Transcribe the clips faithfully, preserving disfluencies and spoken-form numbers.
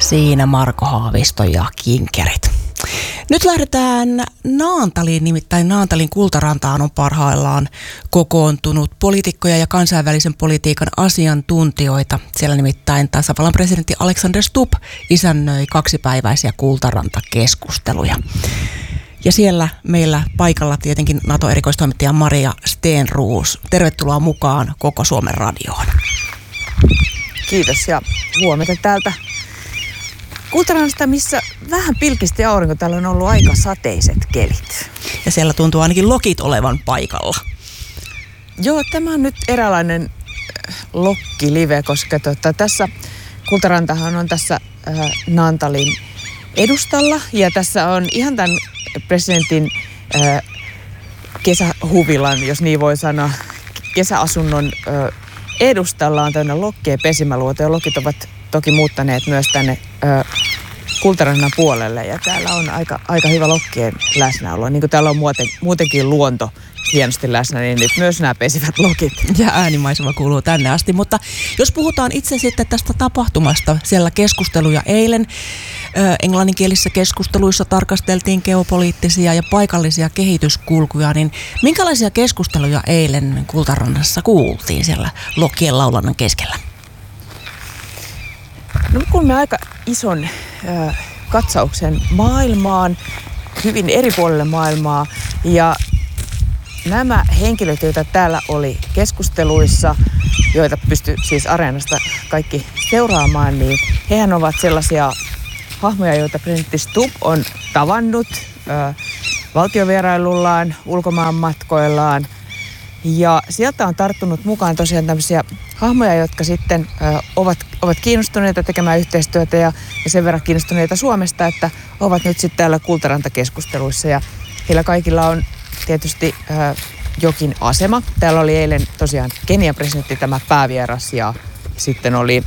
Siinä Marko Haavisto ja Kinkerit. Nyt lähdetään Naantaliin, nimittäin Naantalin Kultarantaan on parhaillaan kokoontunut poliitikkoja ja kansainvälisen politiikan asiantuntijoita. Siellä nimittäin tasavallan presidentti Alexander Stubb isännöi kaksipäiväisiä Kultaranta-keskusteluja. Ja siellä meillä paikalla tietenkin NATO-erikoistoimittaja Maria Stenroos. Tervetuloa mukaan Koko Suomen radioon. Kiitos ja huomenta täältä Kultarannasta, missä vähän pilkisti aurinko. Täällä on ollut aika sateiset kelit. Ja siellä tuntuu ainakin lokit olevan paikalla. Joo, tämä on nyt eräänlainen lokkilive, koska tota, tässä Kultarantahan on tässä äh, Naantalin edustalla. Ja tässä on ihan tämän presidentin äh, kesähuvilan, jos niin voi sanoa, kesäasunnon äh, edustalla on tämmöinen lokkien pesimäluoto. Ja lokit ovat toki muuttaneet myös tänne ö, Kultarannan puolelle ja täällä on aika, aika hyvä lokkien läsnäolo. Niin kuin täällä on muuten, muutenkin luonto hienosti läsnä, niin nyt myös nämä pesivät lokit. Ja äänimaisema kuuluu tänne asti, mutta jos puhutaan itse sitten tästä tapahtumasta, siellä keskusteluja eilen, ö, englanninkielisissä keskusteluissa tarkasteltiin geopoliittisia ja paikallisia kehityskulkuja, niin minkälaisia keskusteluja eilen Kultarannassa kuultiin siellä lokkien laulannan keskellä? No, me kuulimme aika ison ö, katsauksen maailmaan, hyvin eri puolille maailmaa. Ja nämä henkilöt, joita täällä oli keskusteluissa, joita pystyi siis Areenasta kaikki seuraamaan, niin hehän ovat sellaisia hahmoja, joita presidentti Stubb on tavannut ö, valtiovierailullaan, ulkomaan matkoillaan. Ja sieltä on tarttunut mukaan tosiaan tämmöisiä hahmoja, jotka sitten ö, ovat, ovat kiinnostuneita tekemään yhteistyötä ja, ja sen verran kiinnostuneita Suomesta, että ovat nyt sitten täällä Kultaranta-keskusteluissa. Ja heillä kaikilla on tietysti ö, jokin asema. Täällä oli eilen tosiaan Kenian presidentti tämä päävieras ja sitten oli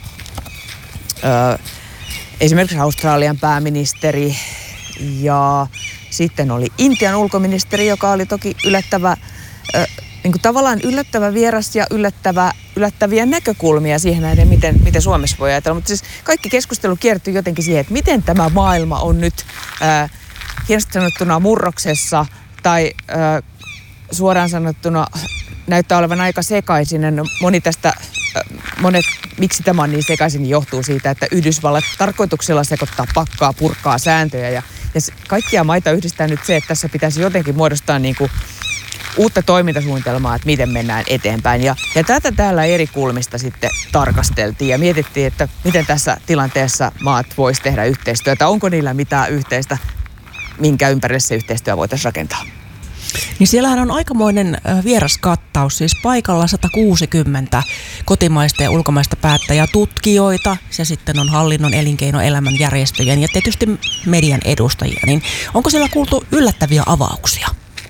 ö, esimerkiksi Australian pääministeri ja sitten oli Intian ulkoministeri, joka oli toki yllättävä Ö, niin kuin tavallaan yllättävä vieras ja yllättävä, yllättäviä näkökulmia siihen näiden, miten, miten Suomessa voi ajatella. Mutta siis kaikki keskustelu kiertyy jotenkin siihen, että miten tämä maailma on nyt äh, hienosti sanottuna murroksessa tai äh, suoraan sanottuna näyttää olevan aika sekaisin. Moni tästä, äh, monet, miksi tämä on niin sekaisin, niin johtuu siitä, että Yhdysvallat tarkoituksella sekoittaa pakkaa, purkaa sääntöjä ja, ja kaikkia maita yhdistää nyt se, että tässä pitäisi jotenkin muodostaa niin kuin uutta toimintasuunnitelmaa, että miten mennään eteenpäin. Ja, ja tätä täällä eri kulmista sitten tarkasteltiin ja mietittiin, että miten tässä tilanteessa maat vois tehdä yhteistyötä. Onko niillä mitään yhteistä, minkä ympärille se yhteistyö voitaisiin rakentaa? Niin siellähän on aikamoinen vieraskattaus, siis paikalla sata kuusikymmentä kotimaista ja ulkomaista päättäjää, tutkijoita, ja sitten on hallinnon, elinkeinoelämän järjestöjen ja tietysti median edustajia. Niin onko siellä kuultu yllättäviä avauksia?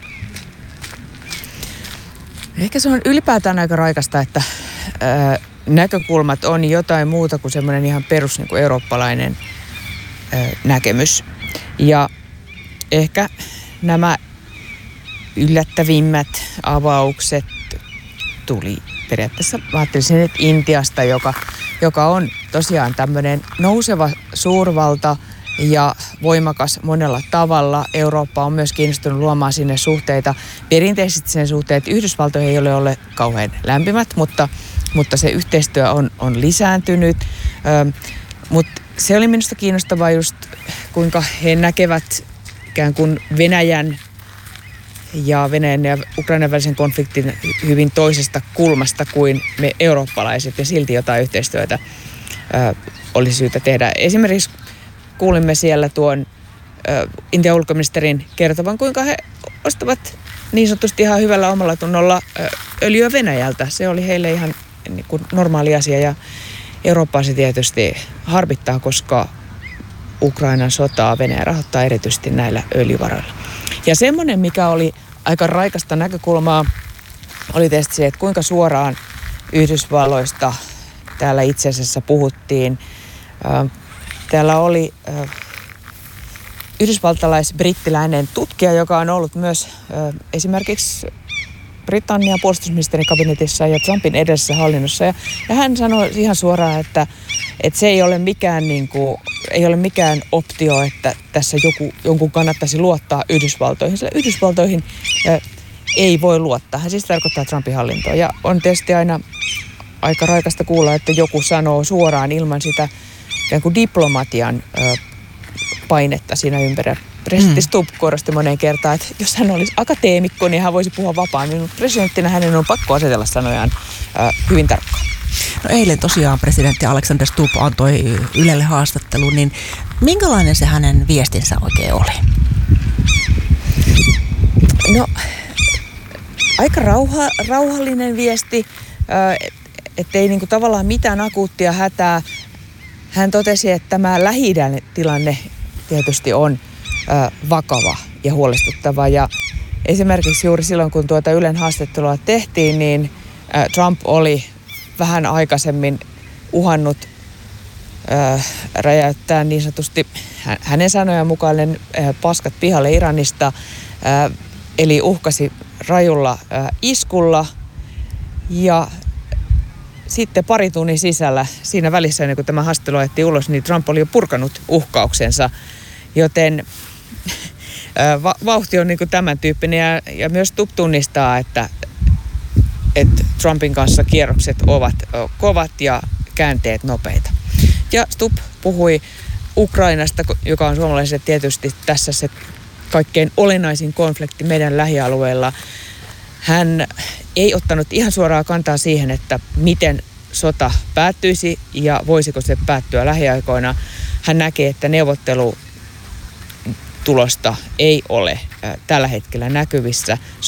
Ehkä se on ylipäätään aika raikasta, että ö, näkökulmat on jotain muuta kuin semmoinen ihan perus niin kuin eurooppalainen ö, näkemys. Ja ehkä nämä yllättävimmät avaukset tuli periaatteessa, mä ajattelisin, että Intiasta, joka, joka on tosiaan tämmöinen nouseva suurvalta ja voimakas monella tavalla. Eurooppa on myös kiinnostunut luomaan sinne suhteita. Perinteisesti sen suhteet Yhdysvaltoihin ei ole ole kauhean lämpimät, mutta, mutta se yhteistyö on, on lisääntynyt. Ö, mutta se oli minusta kiinnostavaa just, kuinka he näkevät ikään kuin Venäjän ja Venäjän ja Ukrainan välisen konfliktin hyvin toisesta kulmasta kuin me eurooppalaiset, ja silti jotain yhteistyötä ö, olisi syytä tehdä. Esimerkiksi kuulimme siellä tuon ö, Intian ulkoministerin kertovan, kuinka he ostavat niin sanotusti ihan hyvällä omalla tunnolla ö, öljyä Venäjältä. Se oli heille ihan niin kuin normaali asia, ja Eurooppaa se tietysti harmittaa, koska Ukrainan sotaa Venäjä rahoittaa erityisesti näillä öljyvaroilla. Ja semmoinen, mikä oli aika raikasta näkökulmaa, oli tietysti se, että kuinka suoraan Yhdysvalloista täällä itse asiassa puhuttiin. Täällä oli yhdysvaltalais-brittiläinen tutkija, joka on ollut myös esimerkiksi Britannian puolustusministerin kabinetissa ja Trumpin edellisessä hallinnossa. Ja, ja hän sanoi ihan suoraan, että, että se ei ole mikään, niin kuin, ei ole mikään optio, että tässä joku, jonkun kannattaisi luottaa Yhdysvaltoihin. Sillä Yhdysvaltoihin ää, ei voi luottaa. Hän siis tarkoittaa Trumpin hallintoa. Ja on tietysti aina aika raikasta kuulla, että joku sanoo suoraan ilman sitä ikään kuin diplomatian ää, painetta siinä ympärillä. Presidentti Stubb korosti moneen kertaan, että jos hän olisi akateemikko, niin hän voisi puhua vapaammin, mutta presidenttinä hänen on pakko asetella sanojaan äh, hyvin tarkkaan. No eilen tosiaan presidentti Alexander Stubb antoi Ylelle haastattelun, niin minkälainen se hänen viestinsä oikein oli? No, aika rauha, rauhallinen viesti, äh, ettei niinku tavallaan mitään akuuttia hätää. Hän totesi, että tämä Lähi-idän tilanne tietysti on vakava ja huolestuttava. Ja esimerkiksi juuri silloin, kun tuota Ylen haastattelua tehtiin, niin Trump oli vähän aikaisemmin uhannut äh, räjäyttää niin sanotusti hänen sanojen mukaan äh, paskat pihalle Iranista, äh, eli uhkasi rajulla äh, iskulla. Ja sitten pari tunnin sisällä, siinä välissä ennen kuin tämä haastattelu ajettiin ulos, niin Trump oli jo purkanut uhkauksensa, joten Va- vauhti on niin kuin tämän tyyppinen ja, ja myös Stubb tunnistaa, että, että Trumpin kanssa kierrokset ovat kovat ja käänteet nopeita. Ja Stubb puhui Ukrainasta, joka on suomalaisille tietysti tässä se kaikkein olennaisin konflikti meidän lähialueella. Hän ei ottanut ihan suoraa kantaa siihen, että miten sota päättyisi ja voisiko se päättyä lähiaikoina. Hän näkee, että neuvottelu tulosta ei ole tällä hetkellä näkyvissä.